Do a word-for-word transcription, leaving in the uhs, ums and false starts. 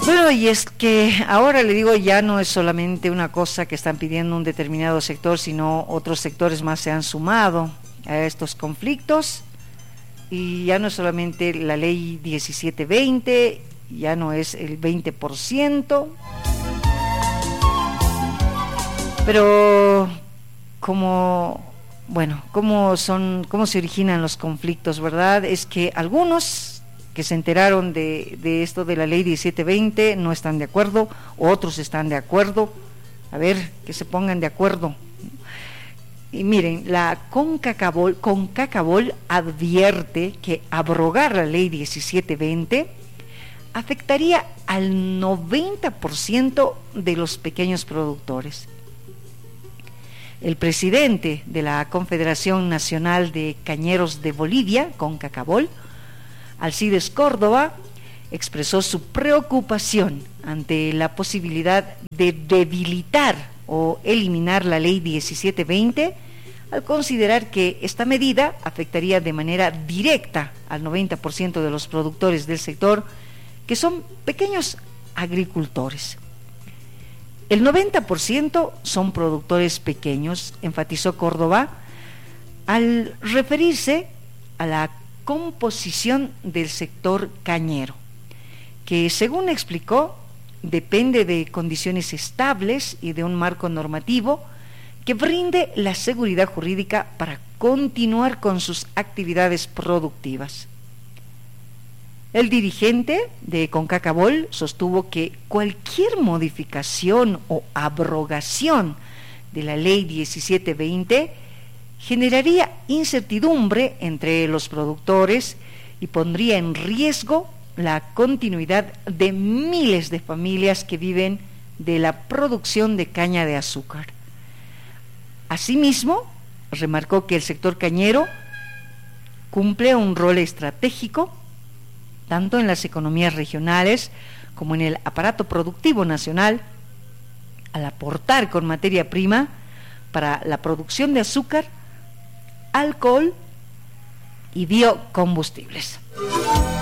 Bueno, y es que ahora le digo, ya no es solamente una cosa que están pidiendo un determinado sector, sino otros sectores más se han sumado a estos conflictos, y ya no es solamente la ley diecisiete veinte, ya no es el veinte por ciento, pero como, bueno, cómo son, cómo se originan los conflictos, ¿verdad? Es que algunos que se enteraron de, de esto de la ley diecisiete veinte no están de acuerdo, otros están de acuerdo. A ver, que se pongan de acuerdo. Y miren, la CONCACABOL, CONCACABOL advierte que abrogar la ley diecisiete veinte afectaría al noventa por ciento de los pequeños productores. El presidente de la Confederación Nacional de Cañeros de Bolivia, CONCACABOL, Alcides Córdoba, expresó su preocupación ante la posibilidad de debilitar o eliminar la ley diecisiete veinte, al considerar que esta medida afectaría de manera directa al noventa por ciento de los productores del sector, que son pequeños agricultores. El noventa por ciento son productores pequeños, enfatizó Córdoba, al referirse a la composición del sector cañero, que según explicó depende de condiciones estables y de un marco normativo que brinde la seguridad jurídica para continuar con sus actividades productivas. El dirigente de CONCACABOL sostuvo que cualquier modificación o abrogación de la ley diecisiete veinte generaría incertidumbre entre los productores y pondría en riesgo la continuidad de miles de familias que viven de la producción de caña de azúcar. Asimismo, remarcó que el sector cañero cumple un rol estratégico tanto en las economías regionales como en el aparato productivo nacional, al aportar con materia prima para la producción de azúcar, alcohol y biocombustibles.